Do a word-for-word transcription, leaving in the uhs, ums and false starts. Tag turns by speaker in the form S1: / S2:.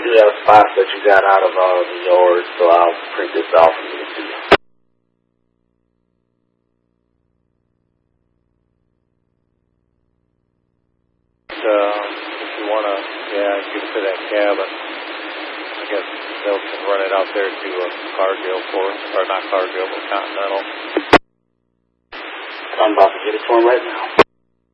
S1: do have spots that you got out of uh, the yard, so I'll print this off and give it to you.
S2: Uh, if you want to, yeah, give it to that cabin. I guess they'll can run it out there to uh, Cargill for us, or not Cargill, but Continental.
S1: I'm about to get it to him right now.